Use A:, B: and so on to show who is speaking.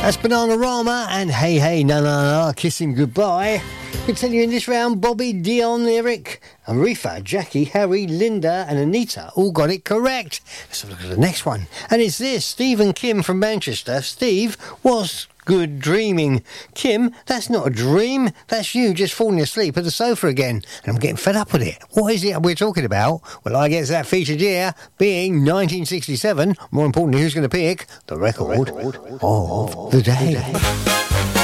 A: That's Bananarama and Hey Hey Na Na Na, Kiss Him Goodbye. Continue in this round, Bobby, Dion, Eric, Aretha, Jackie, Harry, Linda and Anita all got it correct. Let's have a look at the next one. And it's this, Steve and Kim from Manchester. Steve, what's good dreaming? Kim, that's not a dream. That's you just falling asleep at the sofa again. And I'm getting fed up with it. What is it we're talking about? Well, I guess that featured here being 1967. More importantly, who's going to pick the record of the day?